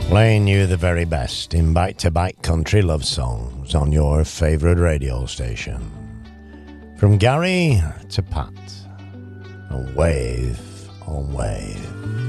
Playing you the very best in back-to-back country love songs on your favourite radio station. From Gary to Pat, and wave on wave.